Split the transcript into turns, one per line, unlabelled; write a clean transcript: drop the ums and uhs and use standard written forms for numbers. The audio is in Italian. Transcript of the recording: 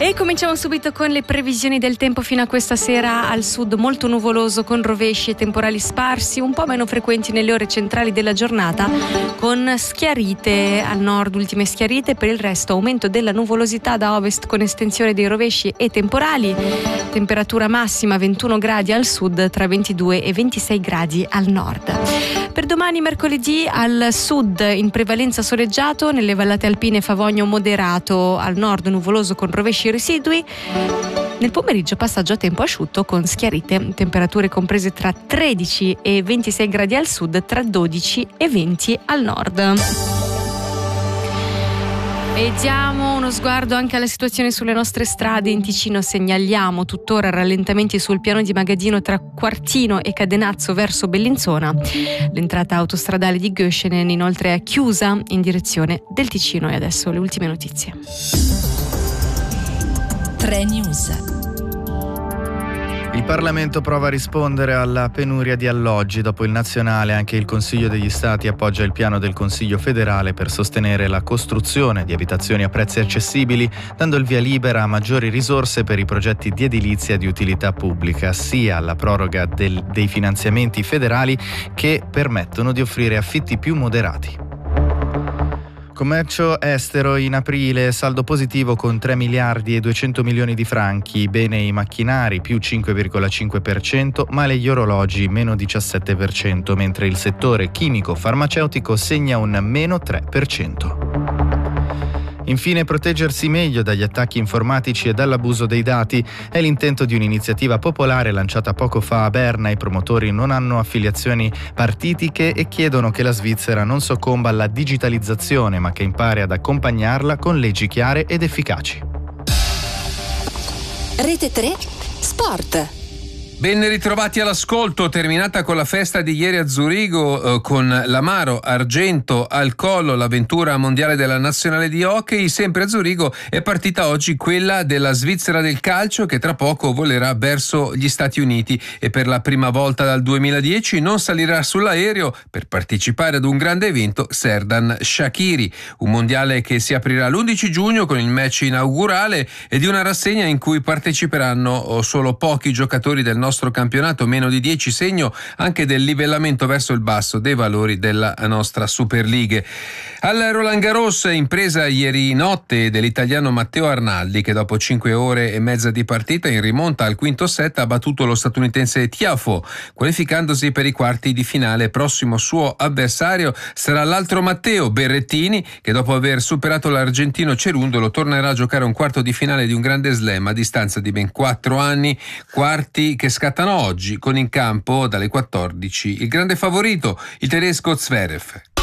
E cominciamo subito con le previsioni del tempo fino a questa sera. Al sud molto nuvoloso con rovesci e temporali sparsi, un po' meno frequenti nelle ore centrali della giornata, con schiarite al nord, ultime schiarite. Per il resto aumento della nuvolosità da ovest con estensione dei rovesci e temporali. Temperatura massima 21 gradi al sud, tra 22 e 26 gradi al nord. Per domani mercoledì al sud in prevalenza soleggiato, nelle vallate alpine favogno moderato, al nord nuvoloso con rovesci residui. Nel pomeriggio passaggio a tempo asciutto con schiarite, temperature comprese tra 13 e 26 gradi al sud, tra 12 e 20 al nord. E diamo uno sguardo anche alla situazione sulle nostre strade. In Ticino segnaliamo tuttora rallentamenti sul piano di Magadino tra Quartino e Cadenazzo verso Bellinzona. L'entrata autostradale di Göschenen inoltre è chiusa in direzione del Ticino. E adesso le ultime notizie.
3 News.
Il Parlamento prova a rispondere alla penuria di alloggi. Dopo il nazionale, anche il Consiglio degli Stati appoggia il piano del Consiglio federale per sostenere la costruzione di abitazioni a prezzi accessibili, dando il via libera a maggiori risorse per i progetti di edilizia di utilità pubblica, sia alla proroga dei finanziamenti federali che permettono di offrire affitti più moderati. Commercio estero in aprile, saldo positivo con 3 miliardi e 200 milioni di franchi, bene i macchinari più 5,5%, male gli orologi meno 17%, mentre il settore chimico-farmaceutico segna un meno 3%. Infine, proteggersi meglio dagli attacchi informatici e dall'abuso dei dati è l'intento di un'iniziativa popolare lanciata poco fa a Berna. I promotori non hanno affiliazioni partitiche e chiedono che la Svizzera non soccomba alla digitalizzazione, ma che impari ad accompagnarla con leggi chiare ed efficaci.
Rete 3 Sport.
Ben ritrovati all'ascolto. Terminata con la festa di ieri a Zurigo, con l'amaro argento al collo, l'avventura mondiale della nazionale di hockey. Sempre a Zurigo è partita oggi quella della Svizzera del calcio, che tra poco volerà verso gli Stati Uniti e per la prima volta dal 2010 non salirà sull'aereo per partecipare ad un grande evento Serdan Shaqiri, un mondiale che si aprirà l'11 giugno con il match inaugurale e di una rassegna in cui parteciperanno solo pochi giocatori del nostro campionato, meno di 10, segno anche del livellamento verso il basso dei valori della nostra Superlighe. Al Roland Garros, impresa ieri notte dell'italiano Matteo Arnaldi, che dopo 5 ore e mezza di partita in rimonta al quinto set ha battuto lo statunitense Tiafoe, qualificandosi per i quarti di finale. Prossimo suo avversario sarà l'altro Matteo, Berrettini, che dopo aver superato l'argentino Cerundolo tornerà a giocare un quarto di finale di un grande slam a distanza di ben 4 anni, quarti che scattano oggi con in campo dalle 14 il grande favorito, il tedesco Zverev.